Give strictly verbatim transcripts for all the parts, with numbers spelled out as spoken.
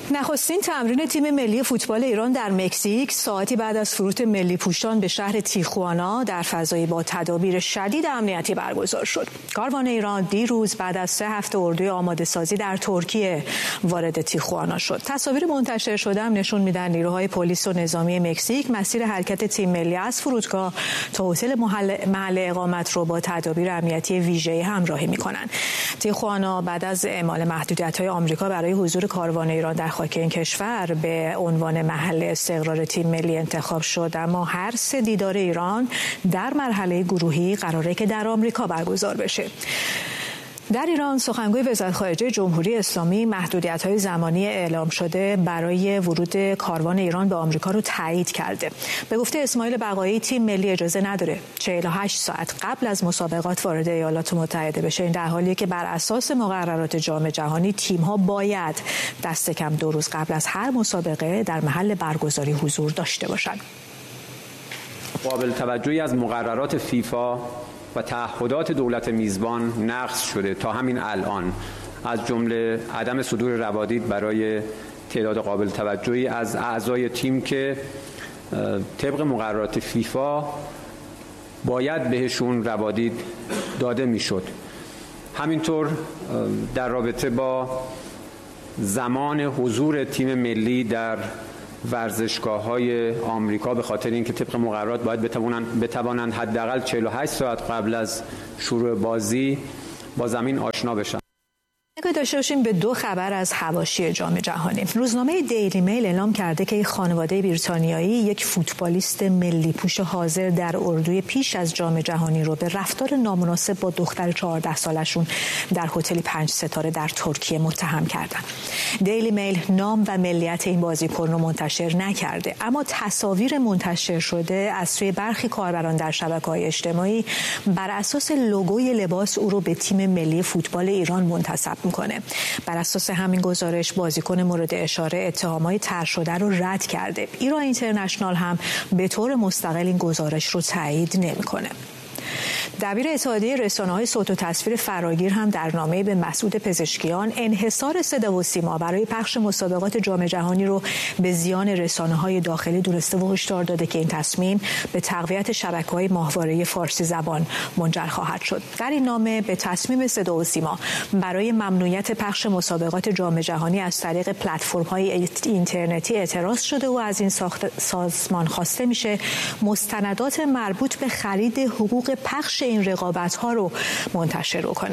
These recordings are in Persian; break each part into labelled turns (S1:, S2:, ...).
S1: نخستین تمرین تیم ملی فوتبال ایران در مکزیک ساعتی بعد از فرود ملی پوشان به شهر تیخوانا در فضایی با تدابیر شدید امنیتی برگزار شد. کاروان ایران دیروز بعد از سه هفته اردوی آماده سازی در ترکیه وارد تیخوانا شد. تصاویر منتشر شده هم نشون میدن نیروهای پلیس و نظامی مکزیک مسیر حرکت تیم ملی از فرودگاه تا هتل محل اقامت رو با تدابیر امنیتی ویژه‌ای همراهی میکنن. تیخوانا بعد از اعمال محدودیت‌های آمریکا برای حضور کاروان ایران در خاک این کشور به عنوان محل استقرار تیم ملی انتخاب شد، اما هر سه دیدار ایران در مرحله گروهی قراره که در آمریکا برگزار بشه. در ایران سخنگوی وزارت خارجه جمهوری اسلامی محدودیت‌های زمانی اعلام شده برای ورود کاروان ایران به آمریکا رو تایید کرده. به گفته اسماعیل بقایی تیم ملی اجازه نداره چهل و هشت ساعت قبل از مسابقات وارد ایالات متحده بشه. این در حالیه که بر اساس مقررات جام جهانی تیم‌ها باید دست کم دو روز قبل از هر مسابقه در محل برگزاری حضور داشته باشند.
S2: قابل توجهی از مقررات فیفا و تعهدات دولت میزبان نقض شده تا همین الان، از جمله عدم صدور روادید برای تعداد قابل توجهی از اعضای تیم که طبق مقررات فیفا باید بهشون روادید داده میشد. همینطور در رابطه با زمان حضور تیم ملی در ورزشگاه‌های آمریکا به خاطر اینکه طبق مقررات باید بتوانند بتوانند حداقل چهل و هشت ساعت قبل از شروع بازی با زمین آشنا بشن.
S1: نگاه داشته باشیم به دو خبر از حواشی جام جهانی. روزنامه دیلی میل اعلام کرده که خانواده بریتانیایی یک فوتبالیست ملی پوش حاضر در اردوی پیش از جام جهانی رو به رفتار نامناسب با دختر چهارده سالشون در هتلی پنج ستاره در ترکیه متهم کردن. دیلی میل نام و ملیت این بازیکن رو منتشر نکرده، اما تصاویر منتشر شده از سوی برخی کاربران در شبکه‌های اجتماعی بر اساس لوگوی لباس او رو به تیم ملی فوتبال ایران منتسب میکنه. بر اساس همین گزارش بازیکن مورد اشاره اتهامات طرح شده رو رد کرده. ایران اینترنشنال هم به طور مستقل این گزارش رو تایید نمیکنه. دبیر اتحادیه رسانه‌های صوت و تصویر فراگیر هم در نامه‌ای به مسعود پزشکیان انحصار صدا و سیما برای پخش مسابقات جام جهانی رو به زیان رسانه‌های داخلی دونسته و هشدار داده که این تصمیم به تقویت شبکه‌های ماهواره فارسی زبان منجر خواهد شد. در این نامه به تصمیم صدا و سیما برای ممنوعیت پخش مسابقات جام جهانی از طریق پلتفرم‌های اینترنتی اعتراض شده و از این سازمان خواسته میشه مستندات مربوط به خرید حقوق پخش این رقابت‌ها رو منتشر کنه.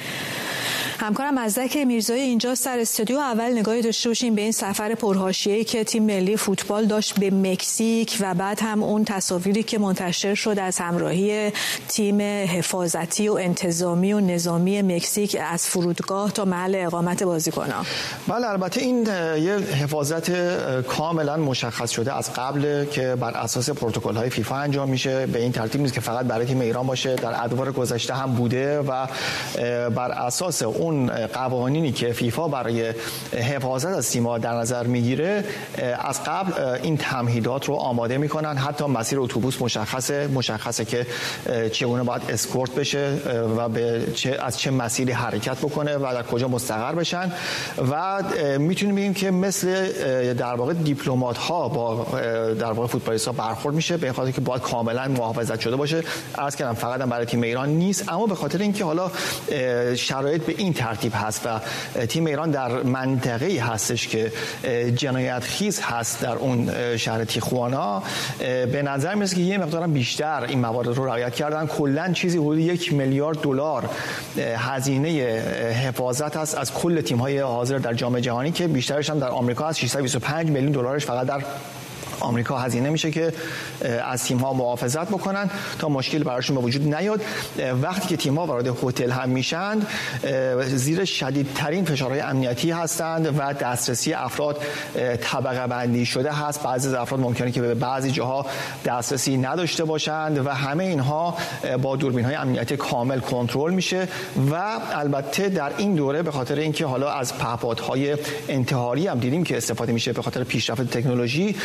S1: همکارم مزدک میرزایی اینجا سر استودیو. اول نگاهی داشته باشیم به این سفر پرحاشیه‌ای که تیم ملی فوتبال داشت به مکزیک و بعد هم اون تصاویری که منتشر شد از همراهی تیم حفاظتی و انتظامی و نظامی مکزیک از فرودگاه تا محل اقامت بازیکنان.
S3: بله، البته این یه حفاظت کاملا مشخص شده از قبل که بر اساس پروتکل‌های فیفا انجام میشه. به این ترتیب نیست که فقط برای تیم ایران باشه، در ادوار گذشته هم بوده و بر اساس اون قوانینی که فیفا برای حفاظت از تیم‌ها در نظر میگیره از قبل این تمهیدات رو آماده میکنن. حتی مسیر اتوبوس مشخصه مشخصه که چگونه باید اسکورت بشه و به چه از چه مسیری حرکت بکنه و در کجا مستقر بشن و میتونیم بگیم که مثل در واقع دیپلمات ها با در واقع فوتبالیست‌ها برخورد میشه، به خاطر که باید کاملا محافظت شده باشه. عرض کردم فقط هم برای تیم ایران نیست، اما به خاطر اینکه حالا شرایط به این ترتیب هست و تیم ایران در منطقه‌ای هستش که جنایت خیز هست در اون شهر تیخوانا، به نظر میاد که یه مقدار بیشتر این موارد رو رعایت کردن. کلا چیزی حدود یک میلیارد دلار هزینه حفاظت هست از کل تیم‌های حاضر در جام جهانی که بیشترش هم در آمریکا هست. ششصد و بیست و پنج میلیون دلارش فقط در آمریکا هزینه میشه که از تیم‌ها محافظت بکنن تا مشکل براشون به وجود نیاد. وقتی که تیم‌ها وارد هتل هم میشن زیر شدیدترین فشارهای امنیتی هستند و دسترسی افراد طبقه بندی شده هست. بعضی از افراد ممکنه که به بعضی جاها دسترسی نداشته باشند و همه اینها با دوربین‌های امنیتی کامل کنترل میشه و البته در این دوره به خاطر اینکه حالا از پهپادهای انتحاری هم دیدیم که استفاده میشه به خاطر پیشرفت تکنولوژی،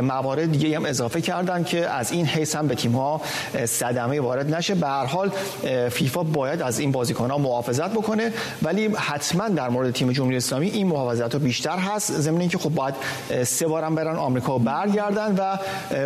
S3: موارد دیگه هم اضافه کردن که از این حیث هم به تیم‌ها صدمه وارد نشه. به هر حال فیفا باید از این بازیکن‌ها محافظت بکنه، ولی حتما در مورد تیم جمهوری اسلامی این محافظت‌ها بیشتر هست، ضمن اینکه خب باید سه بارم برن آمریکا و برگردن و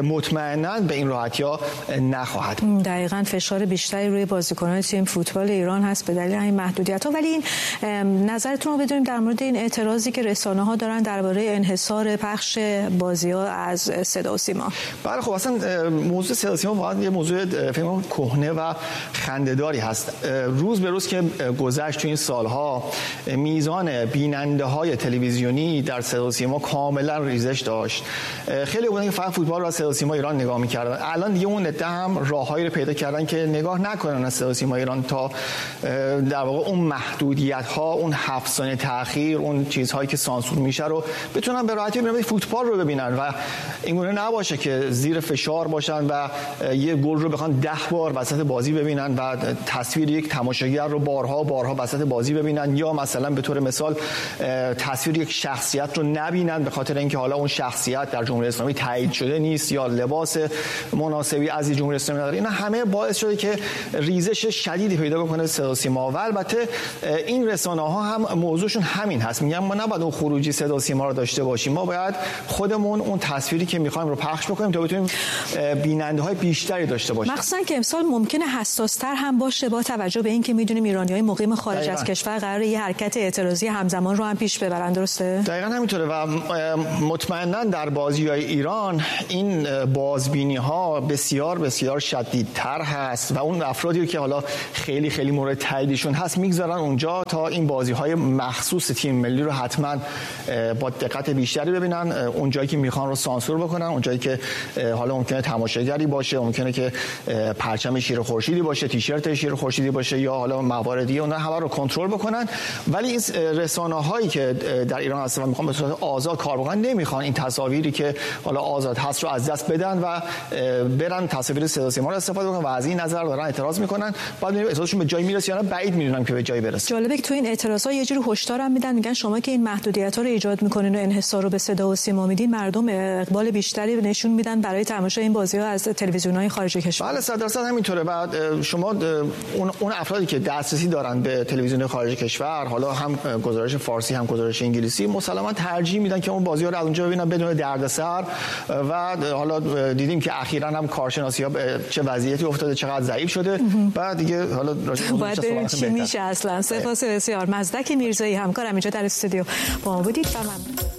S3: مطمئنا به این راحتی‌ها نخواهد.
S1: دقیقاً فشار بیشتری روی بازیکنان تیم فوتبال ایران هست به دلیل این محدودیت‌ها. ولی این نظرتون رو بدونیم در مورد این اعتراضی که رسانه‌ها دارن درباره انحصار پخش بازی‌ها از صدا و سیما.
S3: بله خب اصلا موضوع صدا و سیما واقعا یه موضوع فکر کهنه و خنده‌داری هست. روز به روز که گذشت تو این سالها میزان بیننده‌های تلویزیونی در صدا و سیما کاملا ریزش داشت. خیلی بودن که فقط فوتبال رو صدا و سیما ایران نگاه می‌کردن. الان دیگه اون عده هم راههایی رو پیدا کردن که نگاه نکنن از صدا و سیما ایران تا در واقع اون محدودیت‌ها، اون هفت ثانیه تأخیر، اون چیزهایی که سانسور میشه رو بتونن به راحتی ببینن، فوتبال رو ببینن و اینگونه نباشه که زیر فشار باشن و یه گل رو بخوان ده بار وسط بازی ببینن و تصویر یک تماشاگر رو بارها بارها وسط بازی ببینن، یا مثلا به طور مثال تصویر یک شخصیت رو نبینن به خاطر اینکه حالا اون شخصیت در جمهوری اسلامی تایید شده نیست یا لباس مناسبی از جمهوری اسلامی نداره. اینا همه باعث شده که ریزش شدیدی پیدا بکنه صدا و سیما. و البته این رسانه‌ها هم موضوعشون همین هست، میگن ما نباید اون خروجی صدا و سیما رو داشته باشیم، ما باید خودمون اون تصویری که می‌خوایم رو پخش بکنیم تا بتونیم بیننده‌های بیشتری داشته باشیم.
S1: مخصوصا که امسال ممکنه حساس‌تر هم باشه با توجه به اینکه می‌دونیم ایرانی‌های مقیم خارج دقیقا. از کشور قراره یه حرکت اعتراضی همزمان رو هم پیش ببرن، درسته؟
S3: دقیقاً همینطوره و مطمئناً در بازی‌های ایران این بازبینی‌ها بسیار بسیار شدیدتر هست و اون افرادی که حالا خیلی خیلی مورد تاییدشون هست میگذارن اونجا تا این بازی‌های مخصوص تیم ملی رو حتما با دقت بیشتری ببینن، اون جایی که میخوان رو سانسور بکنن، اون جایی که حالا ممکنه تماشاگری باشه، ممکنه که پرچم شیر خورشیدی باشه، تیشرت شیر خورشیدی باشه یا حالا مواردی، اونها همه رو کنترل بکنن. ولی این رسانه‌هایی که در ایران هستن و میخوان به صورت آزاد کار بکنن نمیخوان این تصاویری که حالا آزاد هست رو از دست بدن و برن تصاویر صدا و سیما رو استفاده بکنن و از این نظر دارن اعتراض میکنن. بعد میبینیم اعتراضشون به جایی میرسه یا نه، بعید میدونم که به جایی برسه.
S1: جالبه که تو این اعتراضا یه جوری هشدار هم میدن، میگن شما که این محدودیت‌ها رو ایجاد میکنین و انحصار رو به صدا و سیما میدین، مردم اقبال بیشتری نشون میدن برای تماشای این بازی‌ها از تلویزیون‌های خارج کشور.
S3: بله صد درصد همینطوره. بعد شما اون اون افرادی که دسترسی دارن به تلویزیون خارج کشور، حالا هم گزارش فارسی هم گزارش انگلیسی، مسلماً ترجیح میدن که اون بازی‌ها رو از اونجا ببینن بدون دردسر. و حالا دیدیم که اخیراً هم کارشناسی‌ها چه وضعیتی افتاده، چقدر ضعیف شده. بعد دیگه حالا
S1: باید ببینیم چی میشه اصلا. سپاس بسیار. مزدک میرزایی همکارم اینجا در استودیو با ما بودید.